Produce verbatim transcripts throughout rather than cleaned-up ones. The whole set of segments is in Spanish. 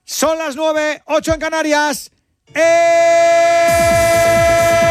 Son las nueve, ocho en Canarias. ¡Eh!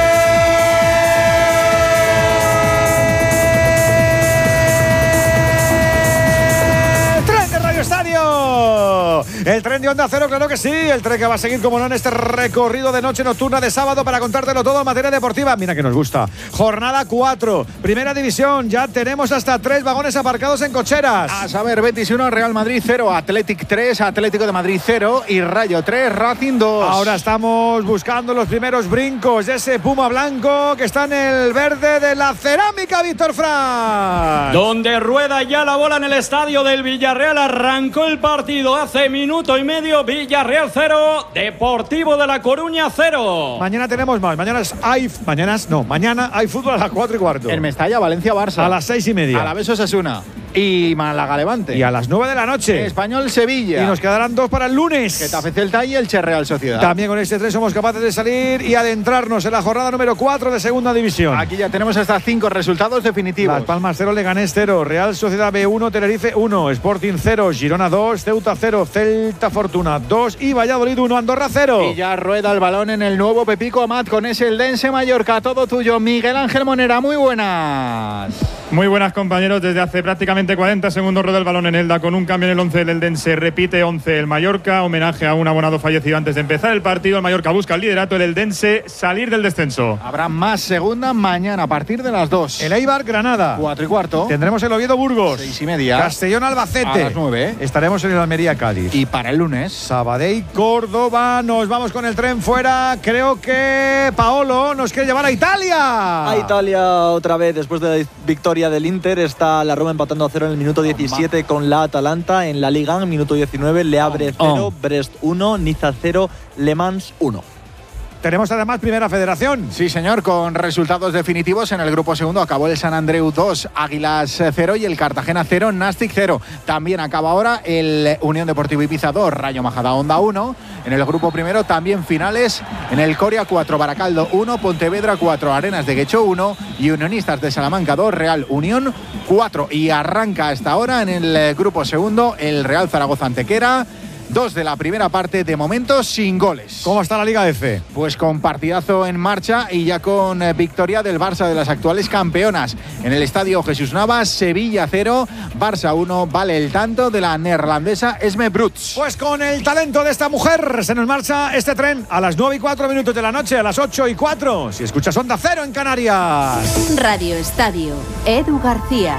Estadio. El tren de Onda Cero, claro que sí. El tren que va a seguir, como no, en este recorrido de noche nocturna de sábado para contártelo todo en materia deportiva. Mira que nos gusta. Jornada cuatro, primera división. Ya tenemos hasta tres vagones aparcados en cocheras. A saber, Betis uno, Real Madrid cero, Athletic tres, Atlético de Madrid cero y Rayo tres, Racing dos. Ahora estamos buscando los primeros brincos de ese Puma blanco que está en el verde de la cerámica, Víctor Fran. Donde rueda ya la bola en el estadio del Villarreal. Arrancó el partido hace minuto y medio. Villarreal cero, Deportivo de La Coruña cero. Mañana tenemos más. Mañana es hay, mañana no, mañana hay fútbol a las cuatro y cuarto. En Mestalla, Valencia, Barça. A las seis y media. A la vez Osasuna. Y Málaga, Levante. Y a las nueve de la noche. Español, Sevilla. Y nos quedarán dos para el lunes. Getafe, Celta y Elche, Real Sociedad. También con este tres somos capaces de salir y adentrarnos en la jornada número cuatro de segunda división. Aquí ya tenemos hasta cinco resultados definitivos. Las Palmas cero, Leganés cero, Real Sociedad B uno, Tenerife uno, Sporting cero, Girona dos, Ceuta cero, Celta Fortuna dos y Valladolid uno, Andorra cero. Y ya rueda el balón en el nuevo Pepico Amat con ese Eldense Mallorca. Todo tuyo, Miguel Ángel Monera. Muy buenas. Muy buenas, compañeros. Desde hace prácticamente cuarenta segundos rueda el balón en Elda con un cambio en el once del Eldense. Repite once el Mallorca. Homenaje a un abonado fallecido antes de empezar el partido. El Mallorca busca el liderato. El Eldense salir del descenso. Habrá más segunda mañana a partir de las dos. El Eibar Granada. Cuatro y cuarto. Tendremos el Oviedo Burgos. Seis y media. Castellón Albacete. A las nueve. Estaremos en el Almería Cádiz. Y para el lunes, Sabadell Córdoba. Nos vamos con el tren fuera. Creo que Paolo nos quiere llevar a Italia. A Italia otra vez después de la victoria del Inter. Está la Roma empatando a cero en el minuto diecisiete con la Atalanta. En la Liga, en minuto diecinueve, Le Havre cero, Brest uno, Niza cero, Le Mans uno. Tenemos además Primera Federación. Sí, señor, con resultados definitivos. En el grupo segundo acabó el San Andreu dos, Águilas cero y el Cartagena cero, Nastic cero. También acaba ahora el Unión Deportivo Ibiza dos, Rayo Majadahonda uno. En el grupo primero también finales. En el Coria cuatro, Baracaldo uno, Pontevedra cuatro, Arenas de Guecho uno y Unionistas de Salamanca dos, Real Unión cuatro. Y arranca hasta ahora en el grupo segundo el Real Zaragoza Antequera. Dos de la primera parte, de momento sin goles. ¿Cómo está la Liga F? Pues con partidazo en marcha y ya con eh, victoria del Barça, de las actuales campeonas. En el estadio Jesús Navas, Sevilla cero, Barça uno, vale el tanto de la neerlandesa Esme Bruts. Pues con el talento de esta mujer se nos marcha este tren a las nueve y cuatro minutos de la noche, a las ocho y cuatro. Si escuchas Onda Cero en Canarias. Radio Estadio, Edu García.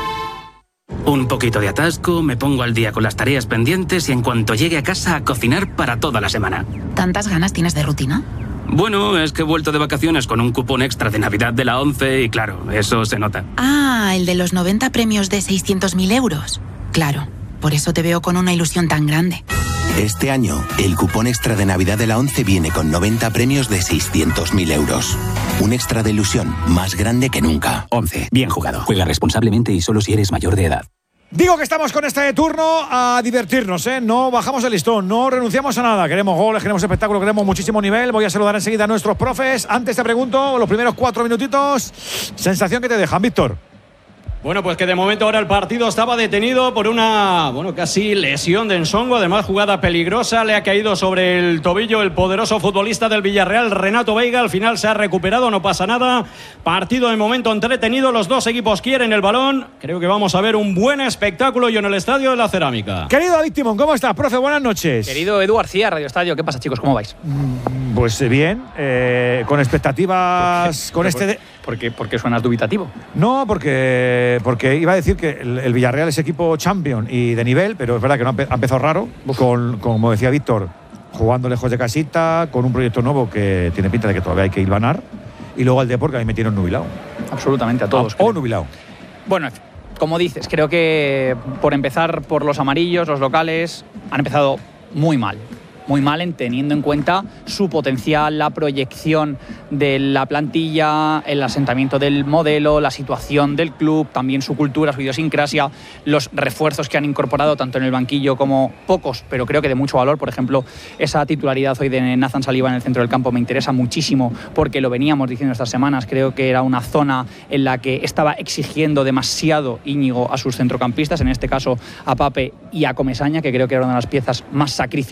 Un poquito de atasco, me pongo al día con las tareas pendientes y en cuanto llegue a casa a cocinar para toda la semana. ¿Tantas ganas tienes de rutina? Bueno, es que he vuelto de vacaciones con un cupón extra de Navidad de la ONCE y claro, eso se nota. Ah, el de los noventa premios de seiscientos mil euros. Claro, por eso te veo con una ilusión tan grande. Este año, el cupón extra de Navidad de la ONCE viene con noventa premios de seiscientos mil euros. Un extra de ilusión más grande que nunca. ONCE, bien jugado. Juega responsablemente y solo si eres mayor de edad. Digo que estamos con este turno a divertirnos, ¿eh? No bajamos el listón, no renunciamos a nada. Queremos goles, queremos espectáculo, queremos muchísimo nivel. Voy a saludar enseguida a nuestros profes. Antes te pregunto, los primeros cuatro minutitos, sensación que te dejan, Víctor. Bueno, pues que de momento ahora el partido estaba detenido por una, bueno, casi lesión de Ensongo. Además, jugada peligrosa. Le ha caído sobre el tobillo el poderoso futbolista del Villarreal, Renato Veiga. Al final se ha recuperado, no pasa nada. Partido de momento entretenido. Los dos equipos quieren el balón. Creo que vamos a ver un buen espectáculo y en el Estadio de la Cerámica. Querido David Timón, ¿cómo estás, profe? Buenas noches. Querido Edu García, Radio Estadio. ¿Qué pasa, chicos? ¿Cómo vais? Pues bien, eh, con expectativas con este... De... ¿Por qué, ¿Por qué suenas dubitativo? No, porque, porque iba a decir que el, el Villarreal es equipo champion y de nivel, pero es verdad que no ha, empe- ha empezado raro, con, como decía Víctor, jugando lejos de casita, con un proyecto nuevo que tiene pinta de que todavía hay que hilvanar, y luego al Depor, que a mí me tiene nubilado. Absolutamente, a todos. O nubilado. Bueno, como dices, creo que por empezar por los amarillos, los locales, han empezado muy mal. Muy mal en teniendo en cuenta su potencial, la proyección de la plantilla, el asentamiento del modelo, la situación del club, también su cultura, su idiosincrasia, los refuerzos que han incorporado tanto en el banquillo como pocos, pero creo que de mucho valor. Por ejemplo, esa titularidad hoy de Nathan Saliba en el centro del campo me interesa muchísimo porque lo veníamos diciendo estas semanas. Creo que era una zona en la que estaba exigiendo demasiado Íñigo a sus centrocampistas, en este caso a Pape y a Comesaña, que creo que era una de las piezas más sacrificadas